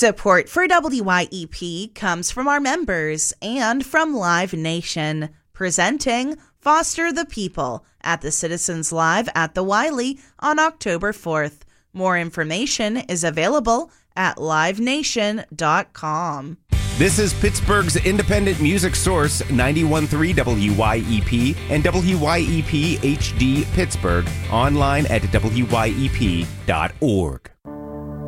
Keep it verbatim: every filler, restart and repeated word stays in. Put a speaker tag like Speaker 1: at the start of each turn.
Speaker 1: Support for W Y E P comes from our members and from Live Nation, presenting Foster the People at the Citizens Live at the Wiley on October fourth. More information is available at live nation dot com.
Speaker 2: This is Pittsburgh's independent music source, ninety-one point three W Y E P and W Y E P H D Pittsburgh, online at W Y E P dot org.